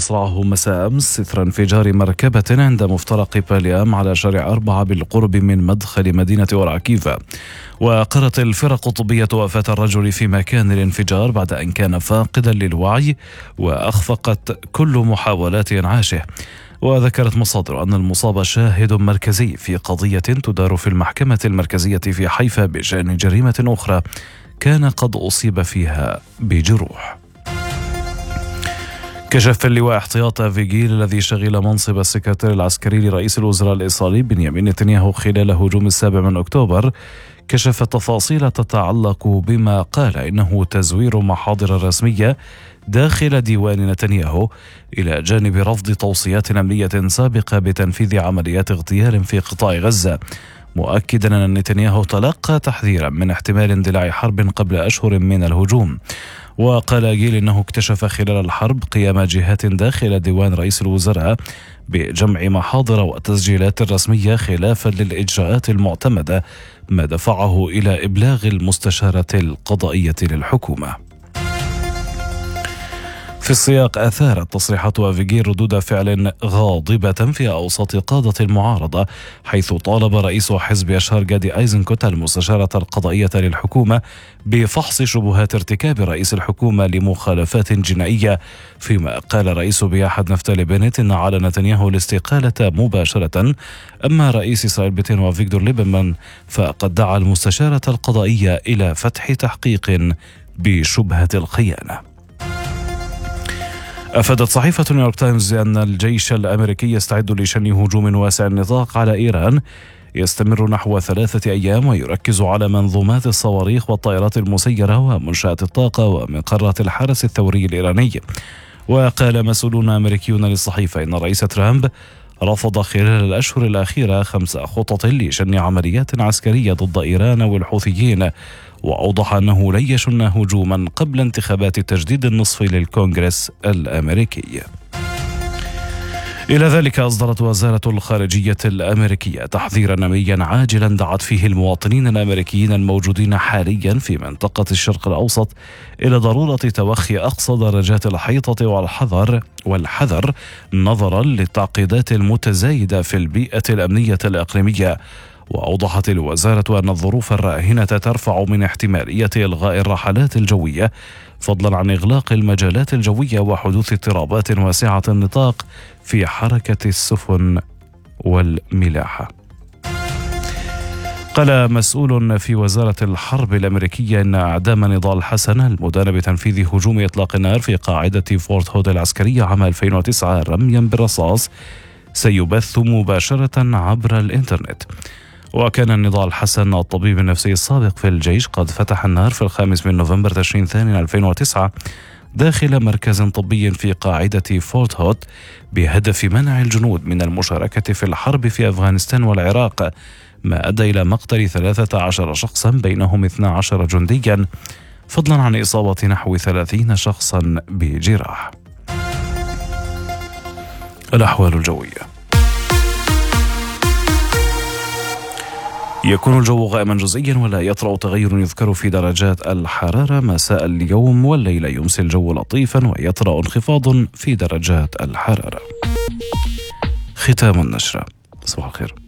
مصرعه مساء أمس إثر انفجار مركبة عند مفترق باليام على شارع 4 بالقرب من مدخل مدينة أوراكيفا. وقرت الفرق الطبية وفاة الرجل في مكان الانفجار بعد أن كان فاقدا للوعي وأخفقت كل محاولات إنعاشه. وذكرت مصادر أن المصاب شاهد مركزي في قضية تدار في المحكمة المركزية في حيفا بشأن جريمة أخرى كان قد أصيب فيها بجروح. كشف اللواء احتياط فيجيل الذي شغل منصب السكرتير العسكري لرئيس الوزراء الإسرائيلي بنيامين نتنياهو خلال هجوم 7 أكتوبر كشف تفاصيل تتعلق بما قال إنه تزوير محاضر رسمية داخل ديوان نتنياهو، إلى جانب رفض توصيات أمنية سابقة بتنفيذ عمليات اغتيال في قطاع غزة، مؤكدا أن نتنياهو تلقى تحذيرا من احتمال اندلاع حرب قبل أشهر من الهجوم. وقال جيل إنه اكتشف خلال الحرب قيام جهات داخل ديوان رئيس الوزراء بجمع محاضر وتسجيلات رسمية خلافا للإجراءات المعتمدة، ما دفعه إلى إبلاغ المستشارة القضائية للحكومة. في السياق أثارت تصريحات أفيجيل ردود فعل غاضبة في أوساط قادة المعارضة، حيث طالب رئيس حزب يشار جادي أيزنكوت المستشارة القضائية للحكومة بفحص شبهات ارتكاب رئيس الحكومة لمخالفات جنائية، فيما قال رئيس بياحد نفتالي بنت إن على نتنياهو الاستقالة مباشرة. أما رئيس إسرائيل بيتين وفيكتور ليبرمان فقد دعا المستشارة القضائية إلى فتح تحقيق بشبهة الخيانة. أفادت صحيفة نيويورك تايمز أن الجيش الأمريكي يستعد لشن هجوم واسع النطاق على إيران يستمر نحو 3 أيام، ويركز على منظومات الصواريخ والطائرات المسيرة ومنشآت الطاقة ومقرات الحرس الثوري الإيراني. وقال مسؤولون أمريكيون للصحيفة إن الرئيس ترامب رفض خلال الأشهر الأخيرة 5 خطط لشن عمليات عسكرية ضد إيران والحوثيين، وأوضح أنه لن يشن هجوما قبل انتخابات التجديد النصفي للكونغرس الأمريكي. إلى ذلك أصدرت وزارة الخارجية الأمريكية تحذيرا أمنيا عاجلا دعت فيه المواطنين الأمريكيين الموجودين حاليا في منطقة الشرق الأوسط إلى ضرورة توخي أقصى درجات الحيطة والحذر نظرا للتعقيدات المتزايدة في البيئة الأمنية الإقليمية. وأوضحت الوزارة أن الظروف الراهنة ترفع من احتمالية إلغاء الرحلات الجوية، فضلا عن إغلاق المجالات الجوية وحدوث اضطرابات واسعة النطاق في حركة السفن والملاحة. قال مسؤول في وزارة الحرب الأمريكية أن إعدام نضال حسن المدان بتنفيذ هجوم إطلاق النار في قاعدة فورت هود العسكرية عام 2009 رميا بالرصاص سيبث مباشرة عبر الإنترنت. وكان نضال حسن الطبيب النفسي السابق في الجيش قد فتح النار في 5 نوفمبر تشرين ثاني 2009 داخل مركز طبي في قاعدة فورت هود بهدف منع الجنود من المشاركة في الحرب في أفغانستان والعراق، ما أدى إلى مقتل 13 شخصا بينهم 12 جنديا، فضلا عن إصابة نحو 30 شخصا بجراح. الأحوال الجوية: يكون الجو غائما جزئيا ولا يطرأ تغير يذكر في درجات الحرارة. مساء اليوم والليلة يمسي الجو لطيفا ويطرأ انخفاض في درجات الحرارة. ختام النشرة. صباح الخير.